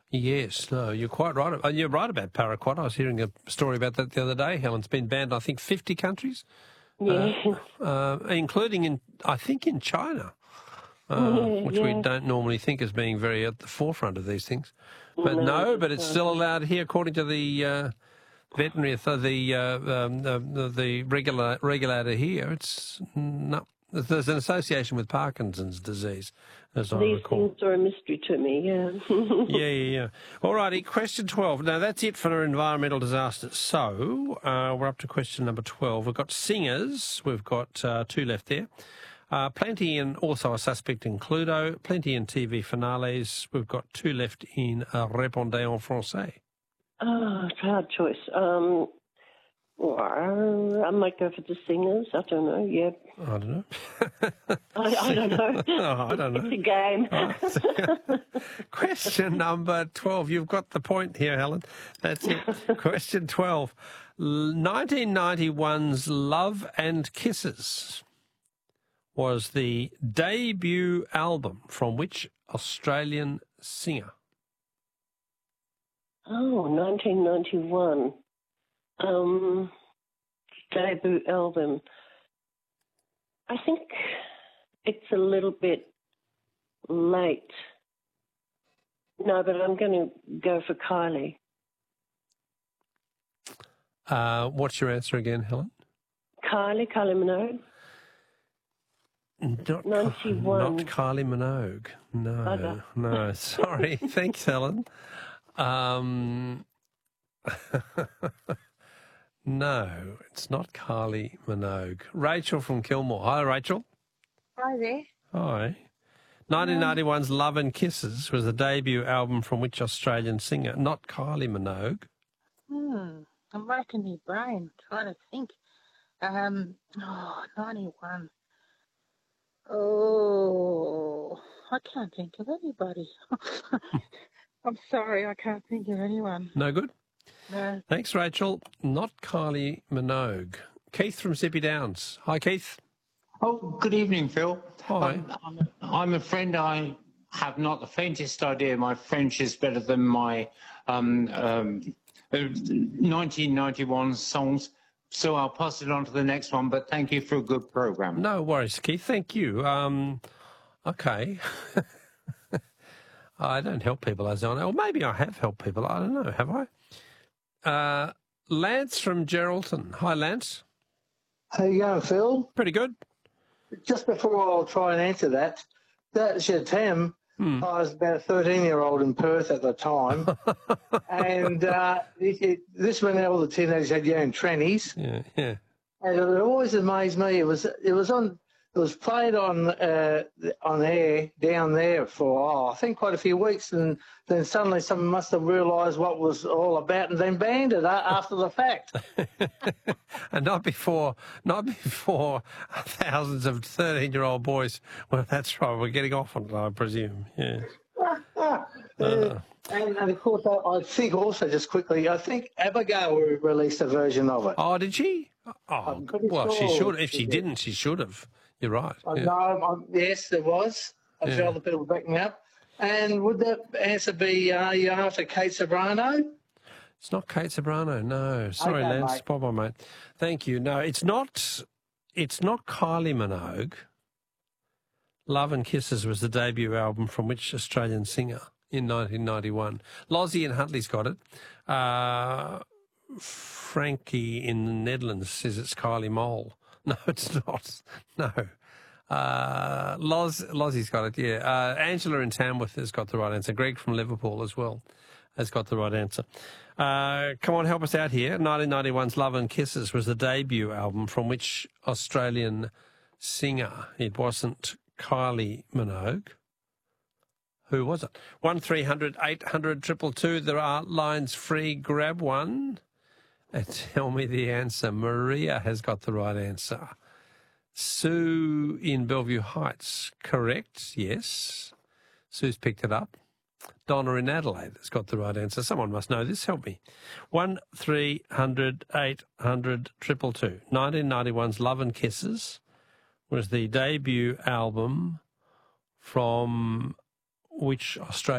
Yes, no, you're quite right. You're right about paraquat. I was hearing a story about that the other day. Helen, it's been banned, I think, 50 countries, including in China, which we don't normally think as being very at the forefront of these things. But but it's still allowed here, according to the veterinary, the regulator here. It's no. There's an association with Parkinson's disease, as I recall. These things are a mystery to me, Yeah. All righty, question 12. Now, that's it for environmental disasters. So, we're up to question number 12. We've got singers. We've got 2 left there. Plenty in also a suspect in Cluedo. Plenty in TV finales. We've got 2 left in Répondez en français. It's a hard choice. I might go for the singers. I don't know. Yeah. I don't know. I don't know. Oh, I don't know. It's a game. Question number 12. You've got the point here, Helen. That's it. Question 12. 1991's Love and Kisses was the debut album from which Australian singer? Oh, 1991. Debut album. I think it's a little bit late. No, but I'm going to go for Kylie. What's your answer again, Helen? Kylie Minogue. Not 91. Not Kylie Minogue. No. Sorry. Thanks, Helen. No, it's not Kylie Minogue. Rachel from Kilmore. Hi, Rachel. Hi there. Hi. 1991's Love and Kisses was the debut album from which Australian singer? Not Kylie Minogue. I'm racking my brain, trying to think. 91. Oh, I can't think of anybody. I'm sorry, I can't think of anyone. No good? No. Thanks, Rachel. Not Kylie Minogue. Keith from Zippy Downs. Hi, Keith. Oh, good evening, Phil. Hi. I'm a friend. I have not the faintest idea. My French is better than my 1991 songs, so I'll pass it on to the next one, but thank you for a good program. No worries, Keith. Thank you. Okay. I don't help people, as I know. Or maybe I have helped people. I don't know. Have I? Lance from Geraldton. Hi, Lance. How you going, Phil? Pretty good. Just before I'll try and answer that Shatam, I was about a 13-year-old in Perth at the time, and this went out all the teenagers had young trannies. Yeah. And it always amazed me. It was played on air down there for I think quite a few weeks, and then suddenly someone must have realised what it was all about, and then banned it after the fact. And not before thousands of 13-year-old boys. Well, that's right. We're getting off on it, I presume. Yeah. And of course, I think also just quickly, I think Abigail released a version of it. Oh, did she? Oh, well, sure she should. If she didn't, she should have. You're right. Yes, there was. I felt the people backing up. And would that answer be you after Kate Sobrano? It's not Kate Sobrano, no. Sorry, Okay, Lance. mate. Bye-bye, mate. Thank you. No, it's not Kylie Minogue. Love and Kisses was the debut album from which Australian singer in 1991. Lozzie in Huntley's got it. Frankie in the Netherlands says it's Kylie Mole. No, it's not. No. Lozzie's got it, yeah. Angela in Tamworth has got the right answer. Greg from Liverpool as well has got the right answer. Come on, help us out here. 1991's Love and Kisses was the debut album from which Australian singer? It wasn't Kylie Minogue. Who was it? 1300 800 222. There are lines free. Grab one and tell me the answer. Maria has got the right answer. Sue in Bellevue Heights, correct? Yes. Sue's picked it up. Donna in Adelaide has got the right answer. Someone must know this. Help me. 1300 800 222. 1991's Love and Kisses was the debut album from which Australian